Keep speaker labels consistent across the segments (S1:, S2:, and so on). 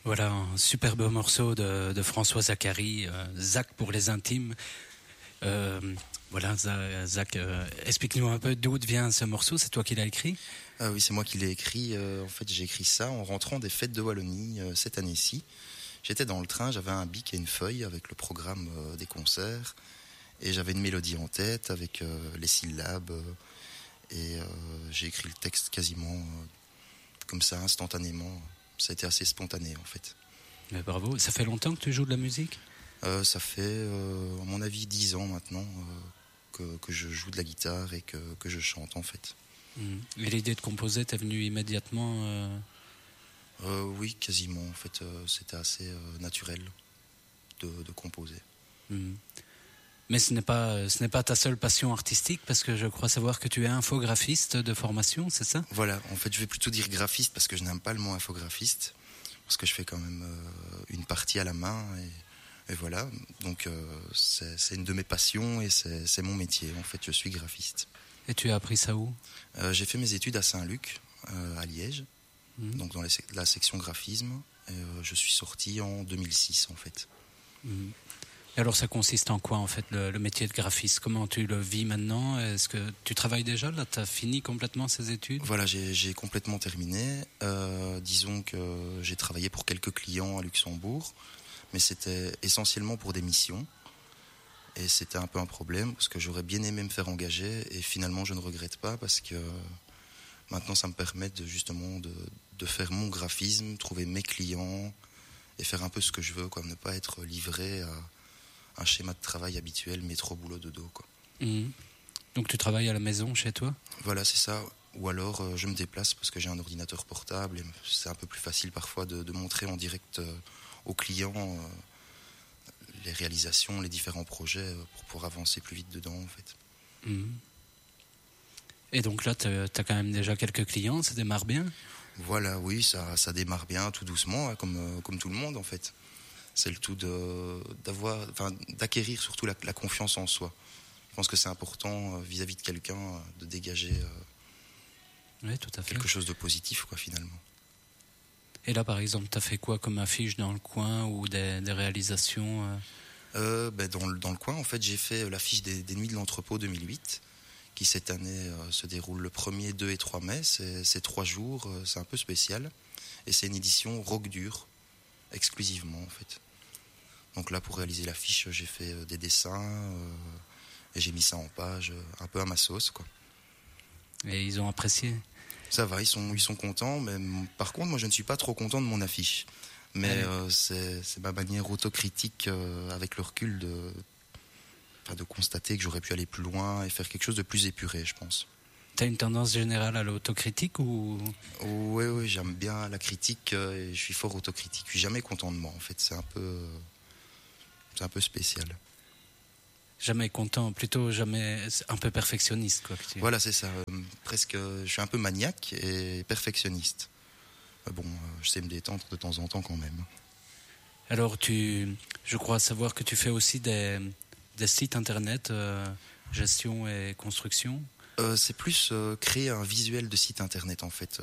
S1: Voilà un superbe morceau de François Zacharie, Zach pour les intimes. Voilà, Zach, explique-nous un peu d'où vient ce morceau, c'est toi qui l'as écrit ?
S2: Oui, c'est moi qui l'ai écrit. En fait, j'ai écrit ça en rentrant des fêtes de Wallonie cette année-ci. J'étais dans le train, j'avais un bic et une feuille avec le programme des concerts. Et j'avais une mélodie en tête avec les syllabes. Et j'ai écrit le texte quasiment comme ça, instantanément. Ça a été assez spontané, en fait.
S1: Mais bravo. Ça fait longtemps que tu joues de la musique ?
S2: Ça fait, à mon avis, 10 ans maintenant que je joue de la guitare et que je chante, en fait.
S1: Et l'idée de composer t'est venue immédiatement
S2: Oui, quasiment. En fait, c'était assez naturel de composer.
S1: Mais ce n'est pas ta seule passion artistique, parce que je crois savoir que tu es infographiste de formation, c'est ça ?
S2: Voilà, en fait, je vais plutôt dire graphiste parce que je n'aime pas le mot infographiste, parce que je fais quand même une partie à la main, et voilà. Donc, c'est une de mes passions et c'est mon métier. En fait, je suis graphiste.
S1: Et tu as appris ça où ?
S2: J'ai fait mes études à Saint-Luc, à Liège, donc dans la section graphisme. Et, je suis sorti en 2006, en fait.
S1: Et alors ça consiste en quoi en fait le métier de graphiste ? Comment tu le vis maintenant ? Est-ce que tu travailles déjà là ? Tu as fini complètement ces études ?
S2: Voilà, j'ai complètement terminé. Disons que j'ai travaillé pour quelques clients à Luxembourg, mais c'était essentiellement pour des missions. Et c'était un peu un problème parce que j'aurais bien aimé me faire engager et finalement je ne regrette pas parce que maintenant ça me permet justement de faire mon graphisme, trouver mes clients et faire un peu ce que je veux, quoi, ne pas être livré à un schéma de travail habituel, métro, boulot, dodo, quoi.
S1: Donc tu travailles à la maison chez toi ?
S2: Voilà, c'est ça. Ou alors je me déplace parce que j'ai un ordinateur portable et c'est un peu plus facile parfois de montrer en direct aux clients les réalisations, les différents projets pour pouvoir avancer plus vite dedans, en fait.
S1: Et donc là, tu as quand même déjà quelques clients, ça démarre bien ?
S2: Voilà, oui, ça démarre bien, tout doucement, hein, comme tout le monde, en fait. C'est le tout d'acquérir surtout la confiance en soi. Je pense que c'est important vis-à-vis de quelqu'un de dégager
S1: oui, tout à fait.
S2: quelque chose de positif, quoi, finalement.
S1: Et là, par exemple, tu as fait quoi comme affiche dans le coin ou des réalisations
S2: dans le coin, en fait, j'ai fait l'affiche des Nuits de l'Entrepôt 2008, qui cette année se déroule le 1er, 2 et 3 mai. C'est 3 jours, c'est un peu spécial. Et c'est une édition rock dur, exclusivement, en fait. Donc là, pour réaliser l'affiche, j'ai fait des dessins et j'ai mis ça en page, un peu à ma sauce, quoi.
S1: Et ils ont apprécié ?
S2: Ça va, ils sont contents, mais par contre, moi, je ne suis pas trop content de mon affiche. Mais c'est ma manière autocritique, avec le recul, de constater que j'aurais pu aller plus loin et faire quelque chose de plus épuré, je pense.
S1: T'as une tendance générale à l'autocritique ou ?
S2: Oui, j'aime bien la critique et je suis fort autocritique. Je suis jamais content de moi, en fait. C'est un peu spécial.
S1: Jamais content, plutôt jamais un peu perfectionniste, quoi.
S2: Voilà, c'est ça. Presque, je suis un peu maniaque et perfectionniste. Bon, je sais me détendre de temps en temps quand même.
S1: Alors, je crois savoir que tu fais aussi des sites internet, gestion et construction.
S2: C'est plus créer un visuel de site internet, en fait.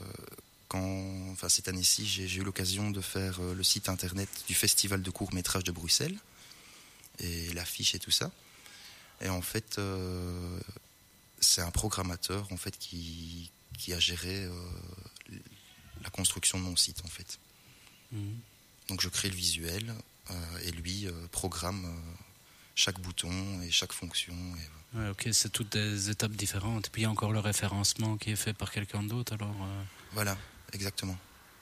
S2: Cette année-ci, j'ai eu l'occasion de faire le site internet du Festival de court-métrage de Bruxelles et l'affiche et tout ça. Et en fait, c'est un programmateur en fait qui a géré la construction de mon site, en fait. Donc je crée le visuel et lui programme chaque bouton et chaque fonction.
S1: Ouais, ok, c'est toutes des étapes différentes. Et puis il y a encore le référencement qui est fait par quelqu'un d'autre, alors.
S2: Voilà, exactement.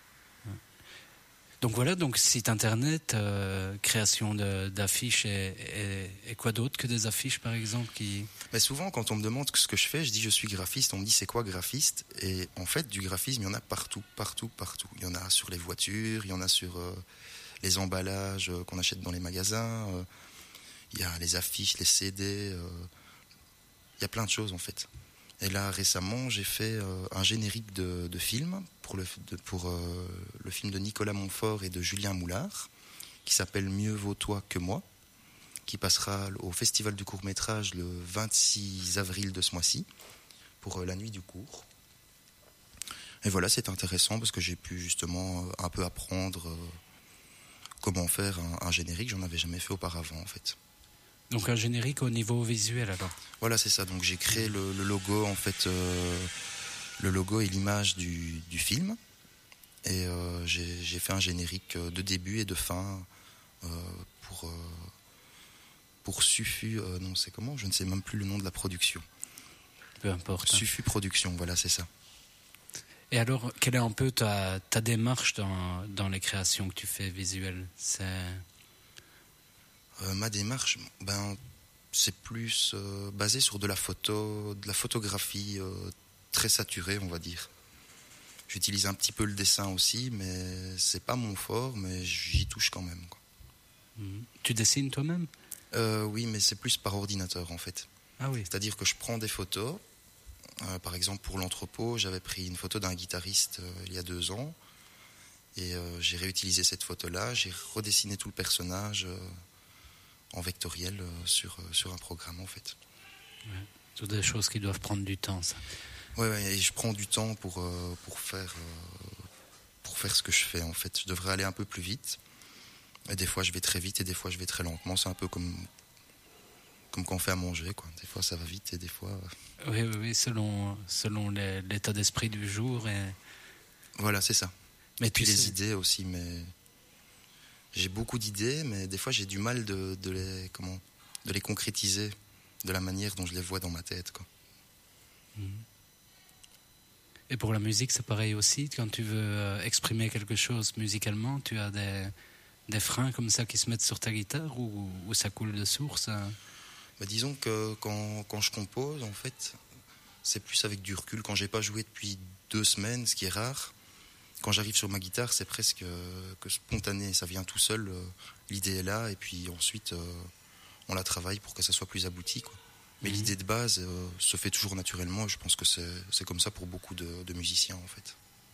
S1: Donc voilà, donc site internet, création d'affiches et quoi d'autre que des affiches, par exemple
S2: Mais souvent, quand on me demande ce que je fais, je dis je suis graphiste. On me dit c'est quoi graphiste ? Et en fait, du graphisme, il y en a partout. Il y en a sur les voitures, il y en a sur les emballages qu'on achète dans les magasins. Il y a les affiches, les CD. Il y a plein de choses, en fait. Et là, récemment, j'ai fait un générique de film pour le film de Nicolas Montfort et de Julien Moulard, qui s'appelle Mieux vaut toi que moi, qui passera au Festival du court-métrage le 26 avril de ce mois-ci, pour la nuit du court. Et voilà, c'est intéressant parce que j'ai pu justement un peu apprendre comment faire un générique. J'en avais jamais fait auparavant en fait.
S1: Donc un générique au niveau visuel alors.
S2: Voilà, c'est ça. Donc j'ai créé le logo en fait, le logo et l'image du film. Et j'ai fait un générique de début et de fin pour Sufu. Non, c'est comment ? Je ne sais même plus le nom de la production.
S1: Peu importe.
S2: Sufu Production, voilà, c'est ça.
S1: Et alors, quelle est un peu ta démarche dans les créations que tu fais visuelles ?
S2: Ma démarche, c'est plus basé sur de la photographie très saturée, on va dire. J'utilise un petit peu le dessin aussi, mais c'est pas mon fort, mais j'y touche quand même, quoi.
S1: Tu dessines toi-même ?
S2: Oui, mais c'est plus par ordinateur en fait.
S1: Ah oui.
S2: C'est-à-dire que je prends des photos. Par exemple, pour l'entrepôt, j'avais pris une photo d'un guitariste il y a 2 ans. Et j'ai réutilisé cette photo-là. J'ai redessiné tout le personnage en vectoriel sur un programme, en fait.
S1: Ouais. C'est des choses qui doivent prendre du temps, ça.
S2: Ouais, et je prends du temps pour faire ce que je fais, en fait. Je devrais aller un peu plus vite. Et des fois, je vais très vite et des fois, je vais très lentement. C'est un peu comme quand on fait à manger, quoi. Des fois, ça va vite et des fois...
S1: Oui, selon l'état d'esprit du jour. Et...
S2: Voilà, c'est ça.
S1: Mais
S2: et puis les idées aussi, mais... J'ai beaucoup d'idées, mais des fois, j'ai du mal de les concrétiser de la manière dont je les vois dans ma tête, quoi.
S1: Et pour la musique, c'est pareil aussi. Quand tu veux exprimer quelque chose musicalement, tu as des freins comme ça qui se mettent sur ta guitare ou ça coule de source?
S2: Disons que quand je compose, en fait, c'est plus avec du recul. Quand j'ai pas joué depuis 2 semaines, ce qui est rare, quand j'arrive sur ma guitare, c'est presque que spontané. Ça vient tout seul, l'idée est là, et puis ensuite, on la travaille pour que ça soit plus abouti, quoi. Mais l'idée de base se fait toujours naturellement, et je pense que c'est comme ça pour beaucoup de musiciens, en fait.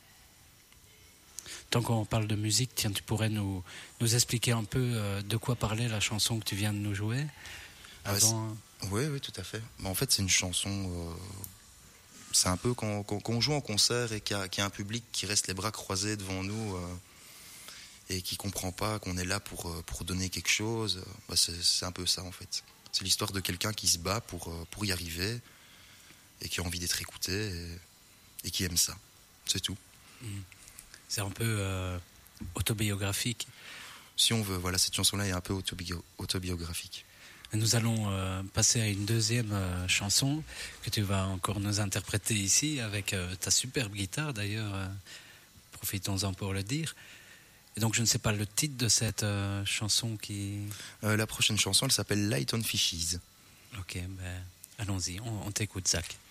S1: Tant qu'on parle de musique, tiens, tu pourrais nous expliquer un peu de quoi parlait la chanson que tu viens de nous jouer avant...
S2: Oui, tout à fait. En fait, c'est une chanson... c'est un peu quand on joue en concert et qu'il y a un public qui reste les bras croisés devant nous et qui ne comprend pas qu'on est là pour donner quelque chose. C'est un peu ça, en fait. C'est l'histoire de quelqu'un qui se bat pour y arriver et qui a envie d'être écouté et qui aime ça. C'est tout.
S1: C'est un peu autobiographique.
S2: Si on veut, voilà, cette chanson-là est un peu autobiographique.
S1: Nous allons passer à une deuxième chanson que tu vas encore nous interpréter ici avec ta superbe guitare d'ailleurs. Profitons-en pour le dire. Et donc je ne sais pas le titre de cette chanson qui...
S2: La prochaine chanson, elle s'appelle Light on Fishes.
S1: Ok, allons-y, on t'écoute, Zach.